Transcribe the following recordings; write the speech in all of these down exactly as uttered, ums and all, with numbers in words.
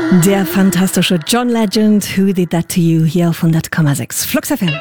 Der fantastische John Legend, Who Did That To You, hier auf hundert Komma sechs Flux F M.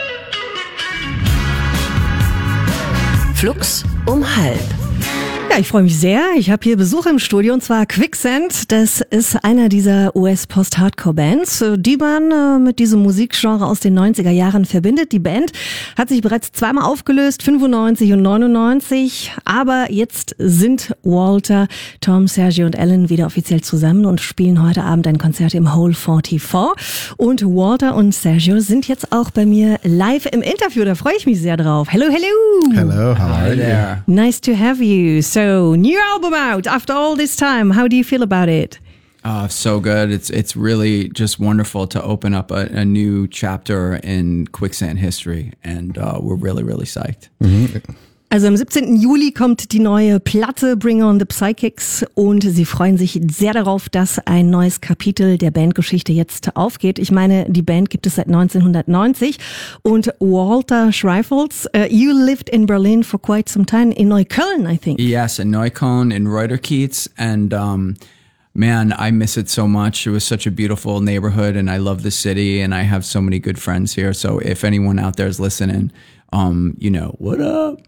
Flux um halb. Ja, ich freue mich sehr. Ich habe hier Besuch im Studio und zwar Quicksand. Das ist einer dieser U S-Post-Hardcore-Bands, die man äh, mit diesem Musikgenre aus den neunziger Jahren verbindet. Die Band hat sich bereits zweimal aufgelöst, fünfundneunzig und neunundneunzig. Aber jetzt sind Walter, Tom, Sergio und Alan wieder offiziell zusammen und spielen heute Abend ein Konzert im Hole vierundvierzig. Und Walter und Sergio sind jetzt auch bei mir live im Interview. Da freue ich mich sehr drauf. Hello, hello. Hello, how are you? Nice to have you. So, new album out after all this time. How do you feel about it? Oh, so good. It's it's really just wonderful to open up a, a new chapter in Quicksand history. And uh, we're really, really psyched. Mm-hmm. Also am siebzehnten Juli kommt die neue Platte Bring On The Psychics und sie freuen sich sehr darauf, dass ein neues Kapitel der Bandgeschichte jetzt aufgeht. Ich meine, die Band gibt es seit neunzehnhundertneunzig und Walter Schreifels, uh, you lived in Berlin for quite some time, in Neukölln, I think. Yes, in Neukölln, in Reuterkiez, and um, man, I miss it so much. It was such a beautiful neighborhood and I love the city and I have so many good friends here. So if anyone out there is listening, Um, you know, what up?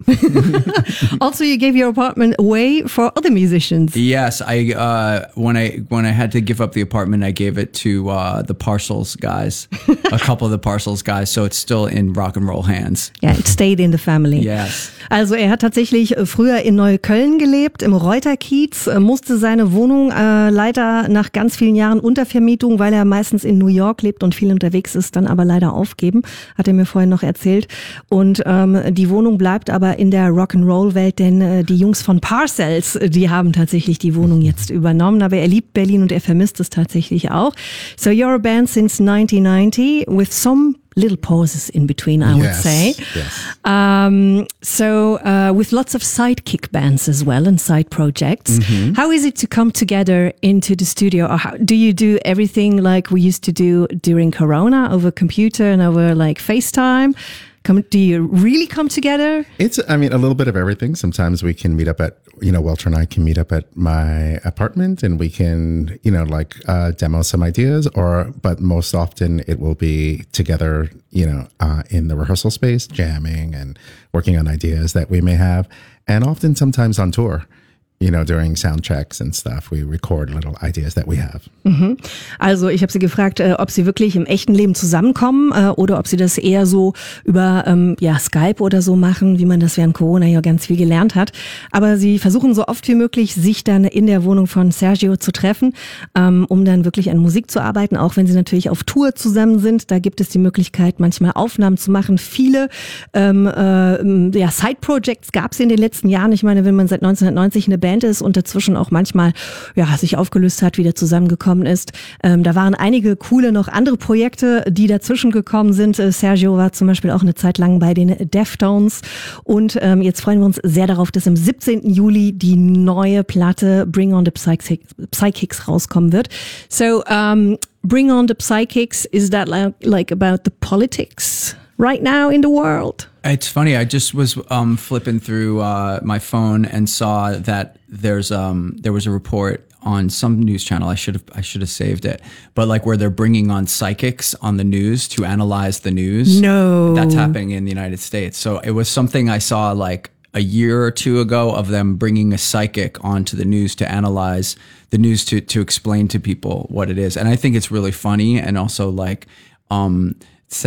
Also, you gave your apartment away for other musicians. Yes, I uh, when I when I had to give up the apartment, I gave it to uh, the Parcels guys, a couple of the Parcels guys. So it's still in rock and roll hands. Yeah, it stayed in the family. Yes. Also er hat tatsächlich früher in Neukölln gelebt, im Reuterkiez, musste seine Wohnung äh, leider nach ganz vielen Jahren Untervermietung, weil er meistens in New York lebt und viel unterwegs ist, dann aber leider aufgeben, hat er mir vorhin noch erzählt. Und Und ähm, die Wohnung bleibt aber in der Rock'n'Roll-Welt, denn äh, die Jungs von Parcels, die haben tatsächlich die Wohnung jetzt übernommen. Aber er liebt Berlin und er vermisst es tatsächlich auch. So you're a band since nineteen ninety with some little pauses in between, I would yes, say. Yes. Um, so uh, with lots of sidekick bands as well and side projects. Mm-hmm. How is it to come together into the studio? Or how, do you do everything like we used to do during Corona over computer and over like FaceTime? Come, do you really come together? It's, I mean, a little bit of everything. Sometimes we can meet up at, you know, Walter and I can meet up at my apartment and we can, you know, like uh, demo some ideas or, but most often it will be together, you know, uh, in the rehearsal space, jamming and working on ideas that we may have. And often sometimes on tour. You know, during sound checks and stuff, we record little ideas that we have. Mhm. Also ich habe sie gefragt, äh, ob sie wirklich im echten Leben zusammenkommen äh, oder ob sie das eher so über ähm, ja, Skype oder so machen, wie man das während Corona ja ganz viel gelernt hat. Aber sie versuchen so oft wie möglich, sich dann in der Wohnung von Sergio zu treffen, ähm, um dann wirklich an Musik zu arbeiten, auch wenn sie natürlich auf Tour zusammen sind. Da gibt es die Möglichkeit, manchmal Aufnahmen zu machen. Viele ähm, äh, ja, Side-Projects gab es in den letzten Jahren. Ich meine, wenn man seit neunzehnhundertneunzig eine Band ist und dazwischen auch manchmal ja sich aufgelöst hat, wieder zusammengekommen ist. Ähm, da waren einige coole noch andere Projekte, die dazwischen gekommen sind. Äh, Sergio war zum Beispiel auch eine Zeit lang bei den Deftones und ähm, jetzt freuen wir uns sehr darauf, dass am siebzehnten Juli die neue Platte Bring On The Psychics, Psychics rauskommen wird. So, um, Bring On The Psychics, is that like, like about the politics right now in the world? It's funny. I just was um, flipping through uh, my phone and saw that there's um, there was a report on some news channel. I should have I should have saved it, but like where they're bringing on psychics on the news to analyze the news. No, that's happening in the United States. So it was something I saw like a year or two ago of them bringing a psychic onto the news to analyze the news to to explain to people what it is. And I think it's really funny and also like. Um,